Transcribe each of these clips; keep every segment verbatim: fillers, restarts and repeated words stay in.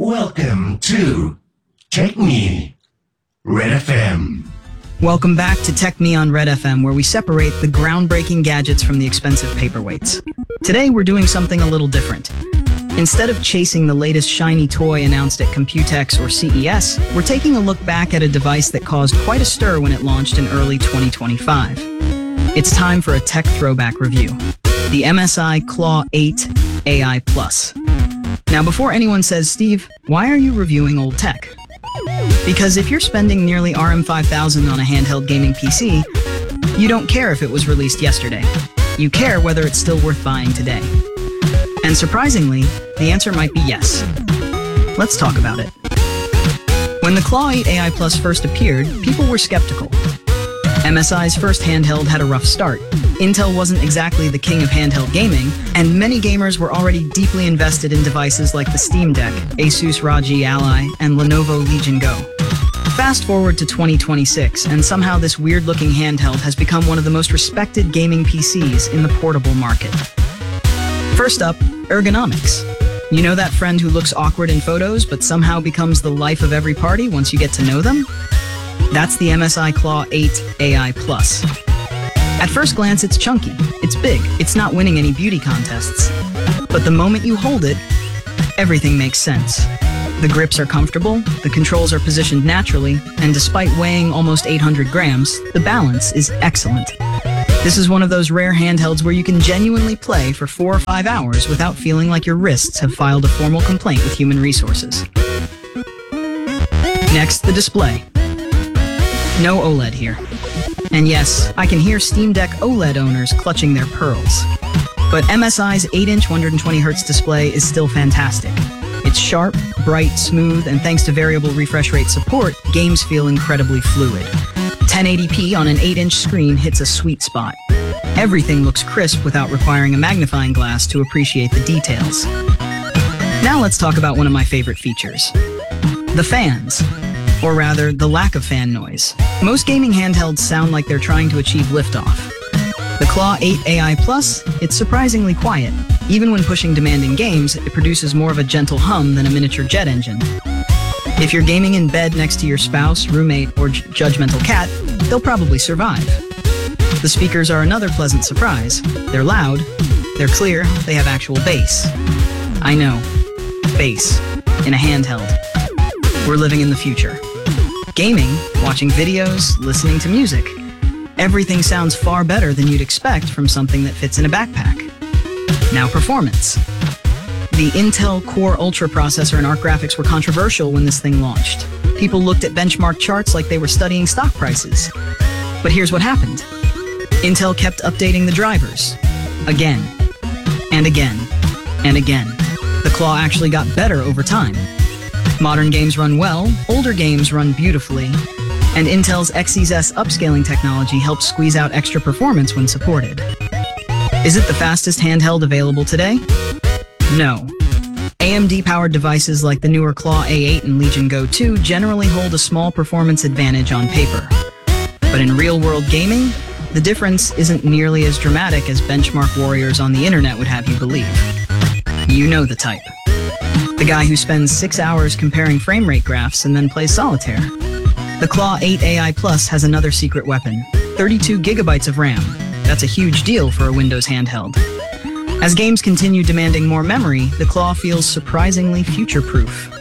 Welcome to Tech Me, Red F M. Welcome back to Tech Me on Red F M, where we separate the groundbreaking gadgets from the expensive paperweights. Today, we're doing something a little different. Instead of chasing the latest shiny toy announced at Computex or C E S, we're taking a look back at a device that caused quite a stir when it launched in early twenty twenty-five. It's time for a tech throwback review. The M S I Claw eight A I Plus. Now, before anyone says, Steve, why are you reviewing old tech? Because if you're spending nearly R M five thousand on a handheld gaming P C, you don't care if it was released yesterday. You care whether it's still worth buying today. And surprisingly, the answer might be yes. Let's talk about it. When the Claw eight A I Plus first appeared, people were skeptical. M S I's first handheld had a rough start. Intel wasn't exactly the king of handheld gaming, and many gamers were already deeply invested in devices like the Steam Deck, Asus R O G Ally, and Lenovo Legion Go. Fast forward to twenty twenty-six, and somehow this weird-looking handheld has become one of the most respected gaming P Cs in the portable market. First up, ergonomics. You know that friend who looks awkward in photos but somehow becomes the life of every party once you get to know them? That's the M S I Claw eight A I Plus. At first glance, it's chunky, it's big, it's not winning any beauty contests. But the moment you hold it, everything makes sense. The grips are comfortable, the controls are positioned naturally, and despite weighing almost eight hundred grams, the balance is excellent. This is one of those rare handhelds where you can genuinely play for four or five hours without feeling like your wrists have filed a formal complaint with human resources. Next, the display. No OLED here. And yes, I can hear Steam Deck OLED owners clutching their pearls. But M S I's eight inch one hundred twenty hertz display is still fantastic. It's sharp, bright, smooth, and thanks to variable refresh rate support, games feel incredibly fluid. ten eighty p on an eight inch screen hits a sweet spot. Everything looks crisp without requiring a magnifying glass to appreciate the details. Now let's talk about one of my favorite features. The fans. Or rather, the lack of fan noise. Most gaming handhelds sound like they're trying to achieve liftoff. The Claw eight A I Plus, it's surprisingly quiet. Even when pushing demanding games, it produces more of a gentle hum than a miniature jet engine. If you're gaming in bed next to your spouse, roommate, or j- judgmental cat, they'll probably survive. The speakers are another pleasant surprise. They're loud, they're clear, they have actual bass. I know, bass, in a handheld. We're living in the future. Gaming, watching videos, listening to music. Everything sounds far better than you'd expect from something that fits in a backpack. Now performance. The Intel Core Ultra processor and Arc graphics were controversial when this thing launched. People looked at benchmark charts like they were studying stock prices. But here's what happened. Intel kept updating the drivers. Again. And again. And again. The Claw actually got better over time. Modern games run well, older games run beautifully, and Intel's X E S upscaling technology helps squeeze out extra performance when supported. Is it the fastest handheld available today? No. A M D-powered devices like the newer Claw A eight and Legion Go two generally hold a small performance advantage on paper. But in real-world gaming, the difference isn't nearly as dramatic as benchmark warriors on the internet would have you believe. You know the type. The guy who spends six hours comparing frame rate graphs and then plays solitaire. The Claw eight A I Plus has another secret weapon, thirty-two gigabytes of RAM. That's a huge deal for a Windows handheld. As games continue demanding more memory, the Claw feels surprisingly future-proof.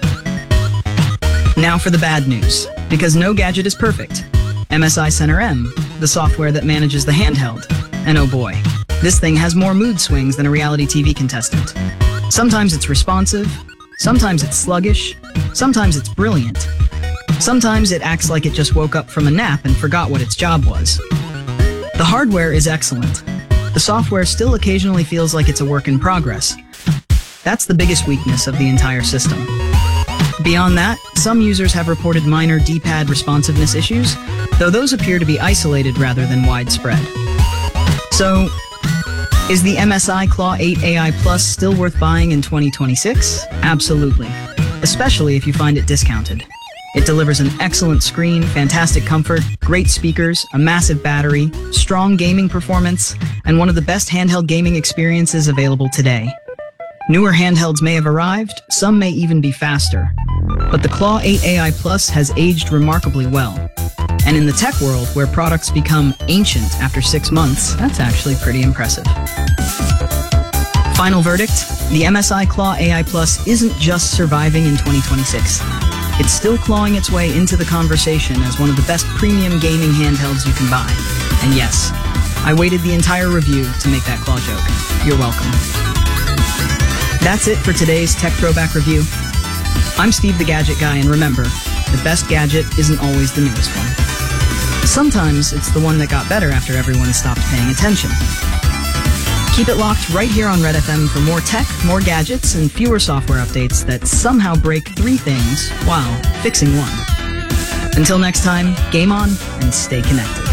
Now for the bad news, because no gadget is perfect. M S I Center M, the software that manages the handheld. And oh boy, this thing has more mood swings than a reality T V contestant. Sometimes it's responsive, sometimes it's sluggish, sometimes it's brilliant. Sometimes it acts like it just woke up from a nap and forgot what its job was. The hardware is excellent. The software still occasionally feels like it's a work in progress. That's the biggest weakness of the entire system. Beyond that, some users have reported minor D-pad responsiveness issues, though those appear to be isolated rather than widespread. So, is the M S I Claw eight A I Plus still worth buying in twenty twenty-six? Absolutely, especially if you find it discounted. It delivers an excellent screen, fantastic comfort, great speakers, a massive battery, strong gaming performance, and one of the best handheld gaming experiences available today. Newer handhelds may have arrived, some may even be faster. But the Claw eight A I Plus has aged remarkably well. And in the tech world, where products become ancient after six months, that's actually pretty impressive. Final verdict, the M S I Claw A I Plus isn't just surviving in twenty twenty-six. It's still clawing its way into the conversation as one of the best premium gaming handhelds you can buy. And yes, I waited the entire review to make that claw joke. You're welcome. That's it for today's Tech Throwback Review. I'm Steve the Gadget Guy, and remember, the best gadget isn't always the newest one. Sometimes it's the one that got better after everyone stopped paying attention. Keep it locked right here on Red F M for more tech, more gadgets, and fewer software updates that somehow break three things while fixing one. Until next time, game on and stay connected.